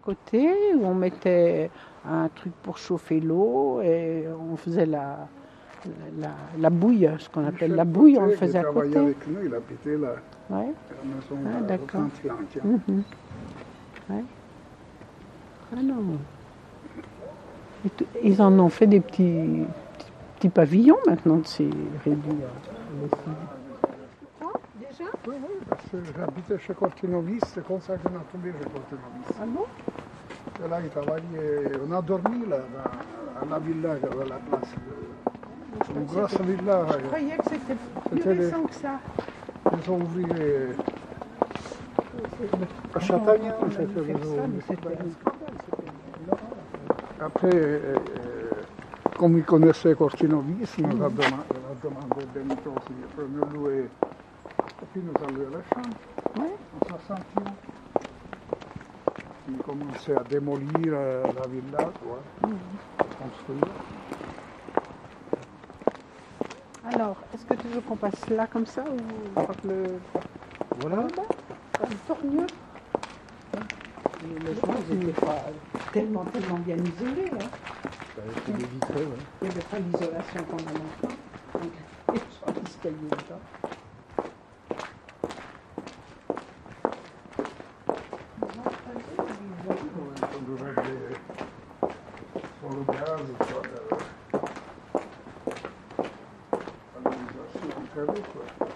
côté où on mettait un truc pour chauffer l'eau et on faisait la bouille, ce qu'on appelle la bouille, on le faisait à côté. Il travaillait avec nous, il habitait là. Ouais. À la maison Ah, d'accord. Ouais. Ah non. Ils en ont fait des petits pavillons maintenant de ces réduits. Ah, déjà? Oui, parce que j'habitais chez Cortinovis, c'est comme ça qu'on a trouvé chez Cortinovis. Ah bon? Et là, il travaillait, on a dormi là, à la villa, à la place. Une grosse villa. Je croyais que c'était plus récent que ça. Les ouvriers. À Châtagnan, c'était les ouvriers. Après, comme il connaissait Cortinovis, il nous a demandé de nous aussi. Après, nous louer. Et puis nous avons loué la chambre. Oui. En 61. Il commençait à démolir la villa, construire. Alors, est-ce que tu veux qu'on passe là comme ça ou Voilà. le torgneux? Les logements n'étaient pas tellement bien isolés. Hein. C'était des vitraux, ouais. Il n'y avait pas l'isolation qu'on a maintenant. Donc, les gens qui se cahillaient dedans. Sur le gaz, sur l'organisation, vous savez quoi.